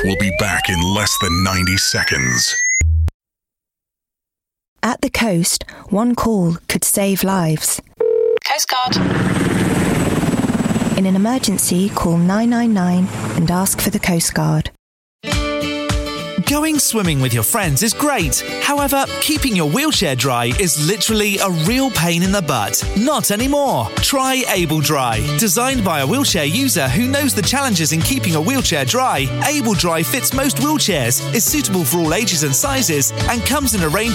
will be back in less than 90 seconds. At the coast, one call could save lives. Coast Guard. In an emergency, call 999 and ask for the Coast Guard. Going swimming with your friends is great. However, keeping your wheelchair dry is literally a real pain in the butt. Not anymore. Try Able Dry. Designed by a wheelchair user who knows the challenges in keeping a wheelchair dry, Able Dry fits most wheelchairs, is suitable for all ages and sizes, and comes in a range